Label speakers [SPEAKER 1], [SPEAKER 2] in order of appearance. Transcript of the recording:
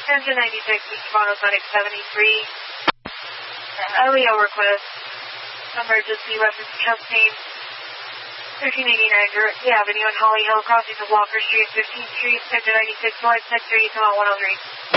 [SPEAKER 1] Engine 96, Toronto Sonic 73. LEO request. Emergency reference Chastain. 1389 Gertie Avenue and Holly Hill, crossing of Walker Street, 15th Street, Sector 96 North, Sector 8, 103.